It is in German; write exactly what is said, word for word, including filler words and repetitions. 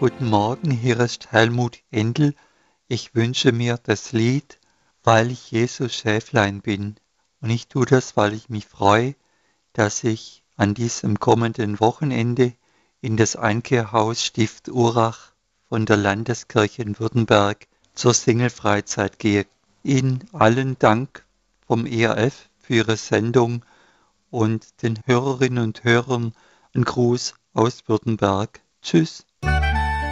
Guten Morgen, hier ist Helmut Endel. Ich wünsche mir das Lied, weil ich Jesus Schäflein bin. Und ich tue das, weil ich mich freue, dass ich an diesem kommenden Wochenende in das Einkehrhaus Stift Urach von der Landeskirche in Württemberg zur Single-Freizeit gehe. Ihnen allen Dank vom E R F für Ihre Sendung und den Hörerinnen und Hörern einen Gruß aus Württemberg. Tschüss.